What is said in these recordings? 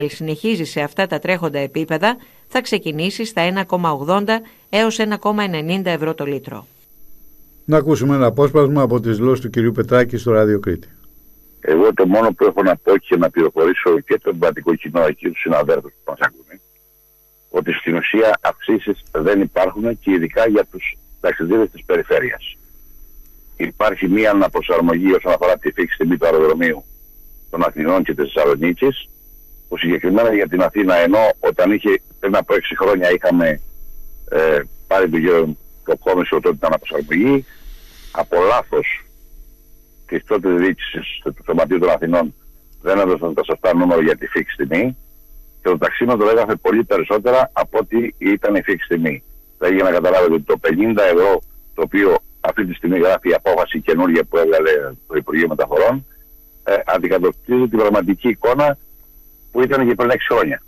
συνεχίζει σε αυτά τα τρέχοντα επίπεδα, θα ξεκινήσει στα 1,80 έως 1,90 ευρώ το λίτρο. Να ακούσουμε ένα απόσπασμα από τις δηλώσεις του κυρίου Πετράκη στο Ράδιο Κρήτη. Εγώ το μόνο που έχω να πω και να πληροφορήσω και το εμπατικό κοινό εκεί, τους συναδέλφους που μας ακούνε, ότι στην ουσία αυξήσεις δεν υπάρχουν και ειδικά για τους ταξιδίδες της περιφέρειας. Υπάρχει μία αναπροσαρμογή όσον αφορά τη φίξη τιμή του αεροδρομίου των Αθηνών και της Θεσσαλονίκης, που συγκεκριμένα για την Αθήνα, ενώ όταν πριν από 6 χρόνια είχαμε πάρει το κόμισο τότε την αναπροσαρμογή, από λάθος της τότε διοίκησης του Σωματείου των Αθηνών δεν έδωσαν τα σωστά νούμερα για τη φίξη τιμή και το ταξίμετρο έγραφε πολύ περισσότερα από ό,τι ήταν η φίξη τιμή. Δηλαδή, για να καταλάβετε ότι το 50 ευρώ, το οποίο αυτή τη στιγμή γράφει η απόφαση καινούργια που έβγαλε το Υπουργείο Μεταφορών, αντικατοπτρίζει την πραγματική εικόνα που ήταν και πριν 6 χρόνια.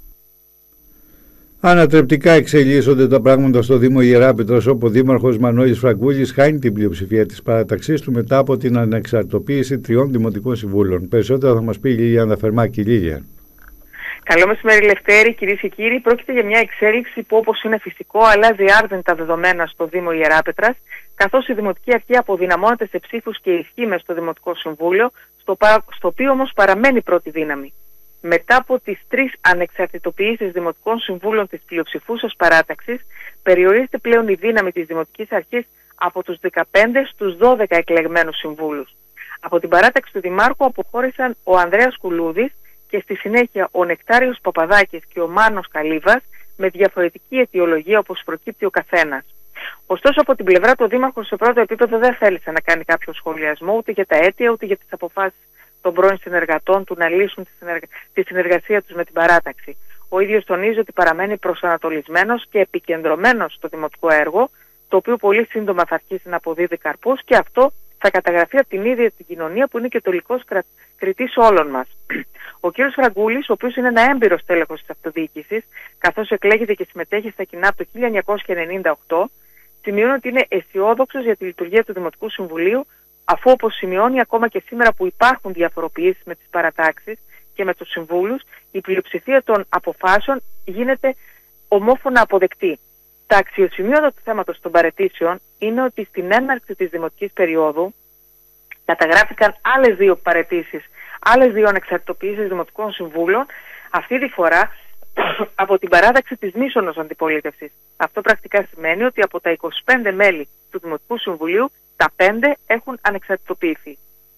Ανατρεπτικά εξελίσσονται τα πράγματα στο Δήμο Ιεράπετρας, όπου ο Δήμαρχος Μανώλης Φραγκούλης χάνει την πλειοψηφία της παράταξής του μετά από την ανεξαρτητοποίηση 3 δημοτικών συμβούλων. Περισσότερα θα μας πει η Λίλια Φερμάκη. Λίλια. Καλό μεσημέρι, Λευτέρη, κυρίες και κύριοι. Πρόκειται για μια εξέλιξη που, όπως είναι φυσικό, αλλάζει άρδεντα δεδομένα στο Δήμο Ιεράπετρας, καθώς η Δημοτική Αρχή αποδυναμώνεται σε ψήφους και ισχύ μες στο Δημοτικό Συμβούλιο, στο οποίο όμως παραμένει πρώτη δύναμη. Μετά από τις 3 ανεξαρτητοποιήσεις Δημοτικών Συμβούλων της πλειοψηφούσας παράταξης, περιορίζεται πλέον η δύναμη της Δημοτικής Αρχής από τους 15 στους 12 εκλεγμένους συμβούλους. Από την παράταξη του Δημάρχου αποχώρησαν ο Ανδρέας Κουλούδης και στη συνέχεια ο Νεκτάριος Παπαδάκης και ο Μάνος Καλύβας, με διαφορετική αιτιολογία όπως προκύπτει ο καθένας. Ωστόσο, από την πλευρά του Δήμαρχου σε πρώτο επίπεδο δεν θέλησε να κάνει κάποιο σχολιασμό ούτε για τα αίτια ούτε για τις αποφάσεις των πρώην συνεργατών του να λύσουν τη συνεργασία τους με την παράταξη. Ο ίδιος τονίζει ότι παραμένει προσανατολισμένος και επικεντρωμένος στο δημοτικό έργο, το οποίο πολύ σύντομα θα αρχίσει να αποδίδει καρπούς, και αυτό θα καταγραφεί από την ίδια την κοινωνία που είναι και τελικός κριτής όλων μας. Ο κ. Φραγκούλης, ο οποίος είναι ένα έμπειρος τέλεχος της αυτοδιοίκησης, καθώς εκλέγεται και συμμετέχει στα κοινά από το 1998, σημειώνει ότι είναι αισιόδοξος για τη λειτουργία του Δημοτικού Συμβουλίου, αφού, όπως σημειώνει, ακόμα και σήμερα που υπάρχουν διαφοροποιήσεις με τις παρατάξεις και με τους συμβούλους, η πλειοψηφία των αποφάσεων γίνεται ομόφωνα αποδεκτή. Τα αξιοσημείωτα του θέματος των παραιτήσεων είναι ότι στην έναρξη της δημοτικής περίοδου καταγράφηκαν άλλες 2 παραιτήσεις, άλλες 2 ανεξαρτητοποιήσεις Δημοτικών Συμβούλων, αυτή τη φορά από την παράταξη της μίσονος αντιπολίτευσης. Αυτό πρακτικά σημαίνει ότι από τα 25 μέλη του Δημοτικού Συμβουλίου, τα 5 έχουν ανεξαρτητοποιηθεί.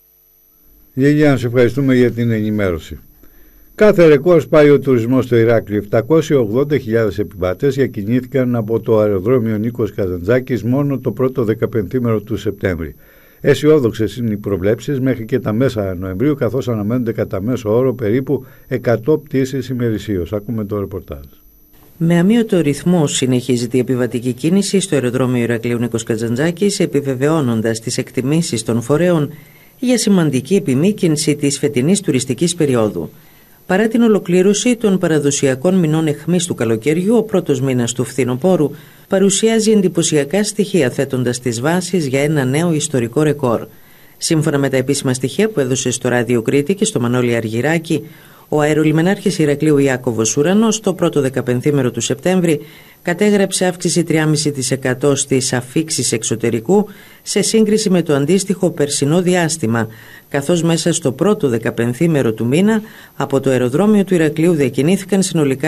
Λίλια, σε ευχαριστούμε για την ενημέρωση. Κάθε ρεκόρ σπάει ο τουρισμός στο Ηράκλειο. 780.000 επιβάτες διακινήθηκαν από το αεροδρόμιο Νίκος Καζαντζάκης μόνο το πρώτο 15ήμερο του Σεπτέμβρη. Αισιόδοξες είναι οι προβλέψεις μέχρι και τα μέσα Νοεμβρίου, καθώς αναμένονται κατά μέσο όρο περίπου 100 πτήσεις ημερησίως. Ακούμε το ρεπορτάζ. Με αμύωτο ρυθμό συνεχίζεται η επιβατική κίνηση στο αεροδρόμιο Ηρακλείου Νίκος Καζαντζάκης, επιβεβαιώνοντας τις εκτιμήσεις των φορέων για σημαντική επιμήκυνση της φετινής τουριστικής περίοδου. Παρά την ολοκλήρωση των παραδοσιακών μηνών αιχμής του καλοκαιριού, ο πρώτος μήνας του φθινοπόρου παρουσιάζει εντυπωσιακά στοιχεία, θέτοντας τις βάσεις για ένα νέο ιστορικό ρεκόρ. Σύμφωνα με τα επίσημα στοιχεία που έδωσε στο Ράδιο Κρήτη και στο Μανώλη Αργυράκη, ο αερολιμενάρχης Ηρακλείου Ιάκωβος Ουρανός το πρώτο 15ήμερο του Σεπτέμβρη κατέγραψε αύξηση 3,5% στις αφίξεις εξωτερικού σε σύγκριση με το αντίστοιχο περσινό διάστημα, καθώς μέσα στο πρώτο 15ήμερο του μήνα από το αεροδρόμιο του Ηρακλείου διακινήθηκαν συνολικά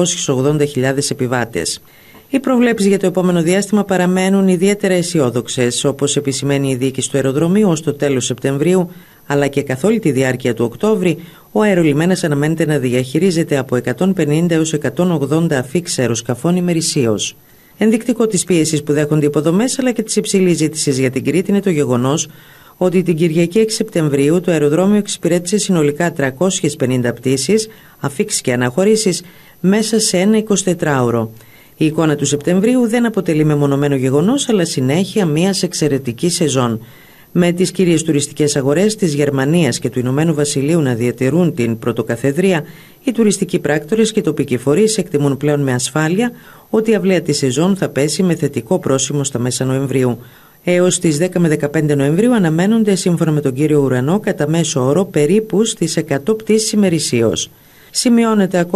780.000 επιβάτες. Οι προβλέψεις για το επόμενο διάστημα παραμένουν ιδιαίτερα αισιόδοξες, όπως επισημαίνει η διοίκηση του αεροδρομίου. Ως το τέλος Σεπτεμβρίου, αλλά και καθ' όλη τη διάρκεια του Οκτώβρη, ο αερολιμένας αναμένεται να διαχειρίζεται από 150 έως 180 αφίξεις αεροσκαφών ημερησίως. Ενδεικτικό της πίεσης που δέχονται οι υποδομές αλλά και της υψηλής ζήτησης για την Κρήτη είναι το γεγονός ότι την Κυριακή 6 Σεπτεμβρίου το αεροδρόμιο εξυπηρέτησε συνολικά 350 πτήσεις, αφίξεις και αναχωρήσεις μέσα σε ένα 24ωρο. Η εικόνα του Σεπτεμβρίου δεν αποτελεί μεμονωμένο γεγονός, αλλά συνέχεια μιας εξαιρετικής σεζόν. Με τις κύριες τουριστικές αγορές της Γερμανίας και του Ηνωμένου Βασιλείου να διατηρούν την πρωτοκαθεδρία, οι τουριστικοί πράκτορες και τοπικοί φορείς εκτιμούν πλέον με ασφάλεια ότι η αυλαία της σεζόν θα πέσει με θετικό πρόσημο στα μέσα Νοεμβρίου. Έως τις 10 με 15 Νοεμβρίου αναμένονται, σύμφωνα με τον κύριο Ουρανό, κατά μέσο όρο περίπου στις 100 πτήσεις ημερησίως. Σημειώνεται